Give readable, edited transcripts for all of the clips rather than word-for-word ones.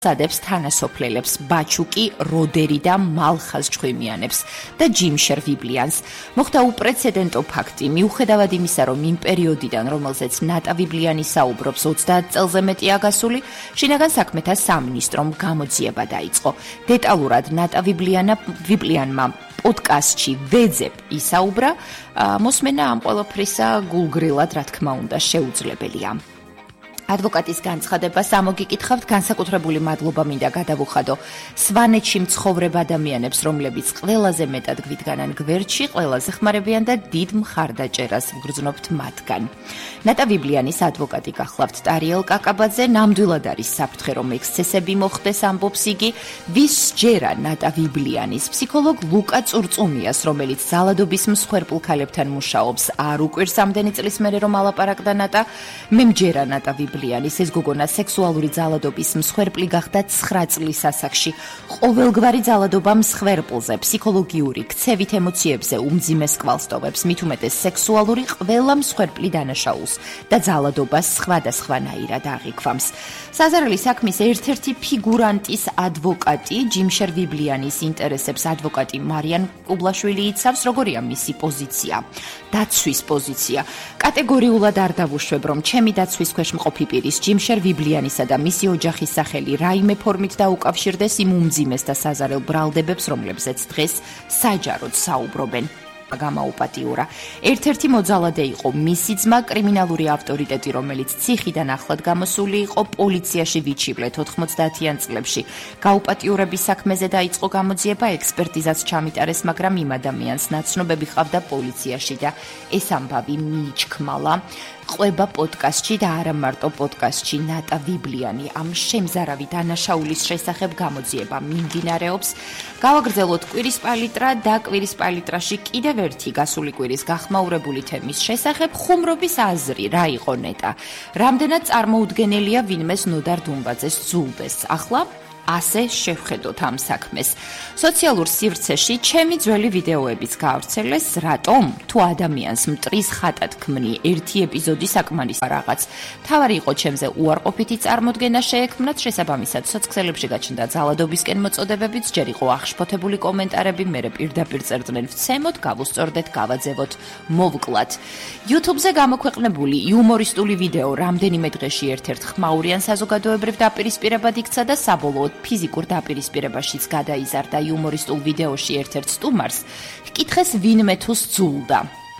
სადებს თანასოფლელებს ბაჩუკი, როდერი და მალხაზ ჭხვიმიანებს და ჯიმშერ ვიბლიანს. მოხდა უპრეცედენტო ფაქტი, მიუხედავად იმისა, რომ იმ პერიოდიდან, რომელზეც ნატა ვიბლიანი საუბრობს 30 წელზე მეტია გასული, შინაგან საქმეთა სამინისტრომ გამოძიება დაიწყო. დეტალურად ნატა ვიბლიანმა პოდკასტში ვეძებ ისაუბრა, მოსმენა ამ ყველაფრისა გულგრილად, რა თქმა უნდა, შეუძლებელია. ადვოკატის განცხადებას ამოგიკითხავთ, განსაკუთრებული მადლობა მინდა გადავუხადო სვანეთში მცხოვრებ ადამიანებს, რომლებიც ყველაზე მეტად გვიდგანან გვერდში, ყველაზე ხმარებიან და დიდ მხარდაჭერას ვგრძნობთ მათგან. ნატა ვიბლიანის ადვოკატი გახლავთ ტარიელ კაკაბაძე, ნამდვილად არის საფრთხე, რომ ექსცესები მოხდეს, ამბობს იგი, ვის სჯერა ნატა ვიბლიანის ფსიქოლოგ ლუკა წურწუმიას, რომელიც ძალადობის მსხვერპლ ქალებთან მუშაობს, არ უკვირს ამდენი წლის მერე რომ ალაპარაკდა ნატა, მე მჯერა ნატა ვიბლიანის ეს გოგონა სექსუალური ძალადობის მსხვერპლი გახდა 9 წლის ასაკში. ყოველგვარი ძალადობა მსხვერპლზე, ფსიქოლოგიური ქცევით ემოციებზე უმძიმეს კვალს ტოვებს, მით უმეტეს სექსუალური ყველა მსხვერპლი დანაშაულს და ძალადობას სხვადასხვანაირად აღიქვამს. საზარელი საქმის ერთ-ერთი ფიგურანტის ადვოკატი, ჯიმშერ ვიბლიანის ინტერესებს ადვოკატი მარიან კუბლაშვილი იცავს, როგორია მისი პოზიცია, დაცვის პოზიცია. კატეგორიულად არ დავუშვებ, რომ ჩემი დაცვის ქვეშ მყოფი პირის ჯიმშერ ვიბლიანისა და მისი ოჯახის სახელი რაიმე ფორმით დაუკავშირდეს იმ უმძიმეს და საზარელ ბრალდებებს, რომლებზეც დღეს საჯაროდ საუბრობენ. გამაუპატიურა. ერთ-ერთი მოძალადე იყო მისი ძმა, კრიმინალური ავტორიტეტი, რომელიც ციხიდან ახლად გამოსული იყო, პოლიციაში ვიჩივლეთ 90-იან წლებში. გაუპატიურების საქმეზე დაიწყო გამოძიება, ექსპერტიზაც ჩამიტარეს, მაგრამ იმ ადამიანს ნაცნობები ჰყავდა პოლიციაში და ეს ამბავი მიიჩქმალა. ყვება პოდკასტში და არა მარტო პოდკასტში ნატა ვიბლიანი ამ შემზარავი დანაშაულის შესახებ გამოძიება მიმდინარეობს. გავაგრძელოთ კვირის პალიტრა და კვირის პალიტრაში კიდევ ერთი გასული კვირის გახმაურებული თემის შესახებ ხუმრობის აზრი, რა იყო ნეტა. რამდენად წარმოუდგენელია ვინმეს ნოდარ დუმბაძეს ძულდეს. ახლა ასე შევხედოთ ამ საქმეს. სოციალურ სივრცეში ჩემი ძველი ვიდეოებიც გაავრცელეს, რატომ? თუ ადამიანს მტრის ხატად ქმნი ერთი ეპიზოდი საკმარისია რაღაც. თავარი იყო ჩემზე უარყოფითი წარმოდგენა შეექმნათ, შესაბამისად სოციალებში გაჩნდა ძალადობისკენ მოწოდებებიც, ჯერ იყო აღშფოთებული კომენტარები, მერე პირდაპირ წერდნენ ვცემოთ, გავუსწორდეთ, გავაძევოთ, მოვკლათ. YouTube-ზე გამოქვეყნებული იუმორისტული ვიდეო რამდენიმე დღეში ერთ-ერთ ხმაურიან საზოგადოებრივ დაპირისპირებად იქცა და საბოლოოდ ფიზიკურ დაპირისპირებაშიც გადაიზარდა. იუმორისტულ ვიდეოში ერთ-ერთ სტუმარს ჰკითხეს ვინმე თუ სძულდა.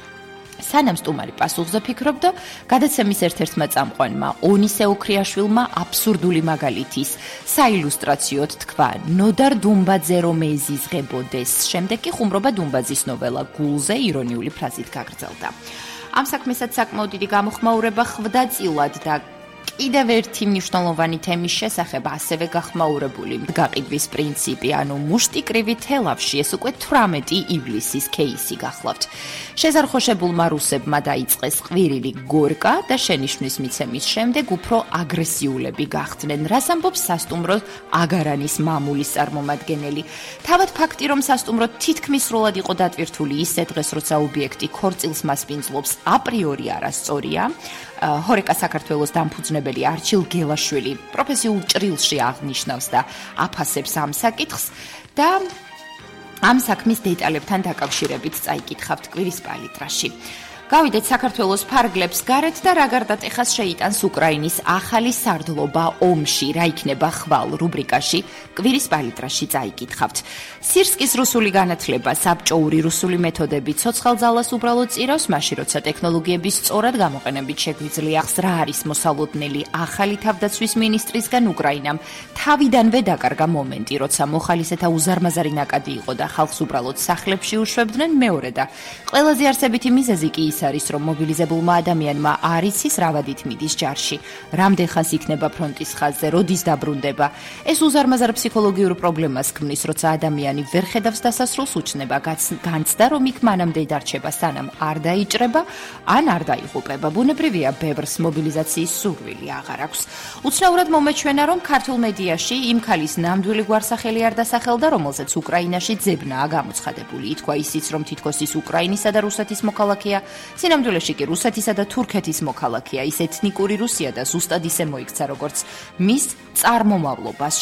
სანამ სტუმარი პასუხზე ფიქრობდა, გადაცემის ერთ-ერთმა წამყვანმა ონისე ოქრიაშვილმა აბსურდული მაგალითის საილუსტრაციოდ თქვა ნოდარ დუმბაძე რომ ეზიზღებოდეს. შემდეგ კი ხუმრობა დუმბაძის ნოველა გულზე ირონიული ფრაზით გაგრძელდა. ამ საქმესაც საკმაოდ დიდი გამოხმაურება ხვდა წილად და კიდევ ერთი მნიშვნელოვანი თემის შესახებ ასევე გახმაურებული გაყიდვის პრინციპი, ანუ მუშტიკრივი თელავში, ეს უკვე 18 ივლისის кейსი გახლავთ. შეზარხოშებულმა რუსებმა დაიწყეს ყვირილი გორკა და შენიშვნის მიცემის შემდეგ უფრო აგრესიულები გახდნენ. რას ამბობს სასტუმრო აგარანის მამულის წარმომადგენელი? თავად ფაქტი, რომ სასტუმრო თითქმის სრულად იყო დატვირთული ისე დღეს, როცა ობიექტი ქორწილს მასპინძლობს, აპრიორი არასწორია. ჰორეკა საქართველოს დამფუძნებელი არჩილ გელაშვილი პროფესიულ ჭრილში აღნიშნავს და აფასებს ამ საკითხს და ამ საქმის დეტალებთან დაკავშირებით წაიკითხავთ კვირის პალიტრაში. გავიდეთ საქართველოს ფარგლებს გარეთ და რა გარდატეხას შეიტანს უკრაინის ახალი სარდლობა ომში, რა იქნება ხვალ რუბრიკაში კვირის პალიტრაში წაიკითხავთ. სირსკის რუსული განათლება, საბჭოური რუსული მეთოდები ცოცხალ ძალას უბრალოდ წირავს, მაშინ როცა ტექნოლოგიების სწორად გამოყენებით შეგვიძლია. რა არის მოსალოდნელი ახალი თავდაცვის მინისტრისგან უკრაინამ თავიდანვე დაკარგა მომენტი, როცა მოხალისეთა უზარმაზარი ნაკადი იყო და ხალხს უბრალოდ სახლებში უშვებდნენ. მეორე და ყველაზე არსებითი მიზეზი კი ის არის, რომ მობილიზებულმა ადამიანმა არ იცის რა ვადით მიდის ჯარში, რამდენ ხანს იქნება ფრონტის ხაზზე, როდის დაბრუნდება. ეს უზარმაზარ ფსიქოლოგიურ პრობლემას ქმნის, როცა ადამიანი ვერ ხედავს დასასრულს, უჩნდება განცდა, რომ იქ მანამდე დარჩება, სანამ არ დაიჭრება, ან არ დაიღუპება. ბუნებრივია, ბევრს მობილიზაციის სურვილი აღარ აქვს. უცნაურად მომეჩვენა, რომ ქართულ მედიაში იმ ქალის ნამდვილი გვარსახელი არ დასახელდა, რომელზეც უკრაინაში ძებნაა გამოცხადებული. ითქვა ისიც, რომ თითქოს ის უკრაინისა და რუსეთის მოქალაქეა, სინამდვილეში კი რუსეთისა და თურქეთის მოქალაქეა, ის ეთნიკური რუსია და ზუსტად ისე მოიქცა, როგორც მის წარმომავლობას